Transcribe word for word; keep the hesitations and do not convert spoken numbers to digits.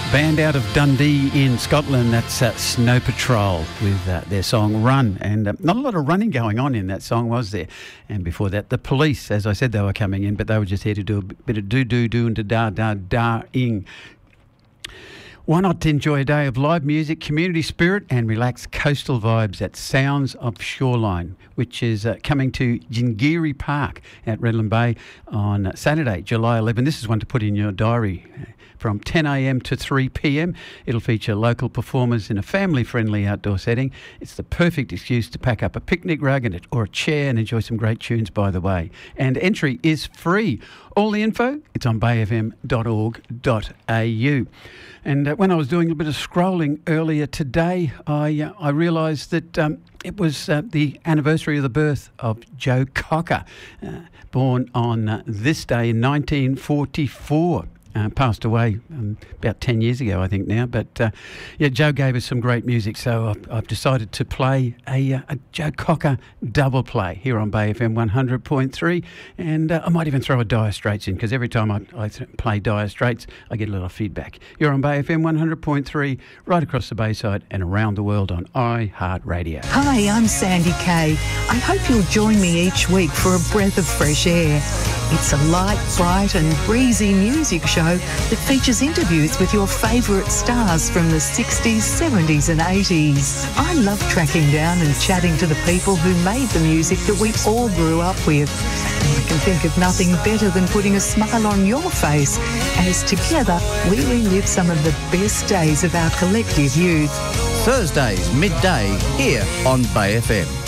Band out of Dundee in Scotland, that's uh, Snow Patrol with uh, their song Run. And uh, not a lot of running going on in that song, was there? And before that, The Police. As I said, they were coming in, but they were just here to do a bit of do-do-do and da-da-da-ing. Why not enjoy a day of live music, community spirit and relaxed coastal vibes at Sounds of Shoreline, which is uh, coming to Gingiri Park at Redland Bay on Saturday, July eleventh. This is one to put in your diary. From ten a m to three p m, it'll feature local performers in a family-friendly outdoor setting. It's the perfect excuse to pack up a picnic rug and a, or a chair and enjoy some great tunes by the way. And entry is free. All the info, it's on bay f m dot org dot a u. And uh, when I was doing a bit of scrolling earlier today, I uh, I realised that um, it was uh, the anniversary of the birth of Joe Cocker, uh, born on uh, this day in nineteen forty-four. Uh, passed away um, about ten years ago, I think now. But uh, yeah, Joe gave us some great music, so I've, I've decided to play a, uh, a Joe Cocker double play here on Bay F M one hundred point three, and uh, I might even throw a Dire Straits in, because every time I, I th- play Dire Straits, I get a little feedback. You're on Bay F M one hundred point three, right across the Bayside and around the world on iHeartRadio. Hi, I'm Sandy Kay. I hope you'll join me each week for a breath of fresh air. It's a light, bright and breezy music show that features interviews with your favourite stars from the sixties, seventies and eighties. I love tracking down and chatting to the people who made the music that we all grew up with. And I can think of nothing better than putting a smile on your face as together we relive some of the best days of our collective youth. Thursdays, midday, here on Bay F M.